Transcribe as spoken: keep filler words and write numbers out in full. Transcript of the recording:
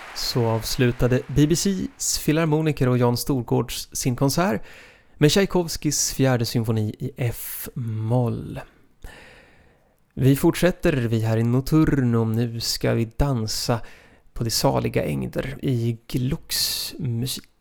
Så avslutade B B C:s filharmoniker och Jan Storgårds sin konsert med Tchaikovskys fjärde symfoni i F-moll. Vi fortsätter, vi här i Notturno. Nu ska vi dansa på de saliga ängder i Glucks musik.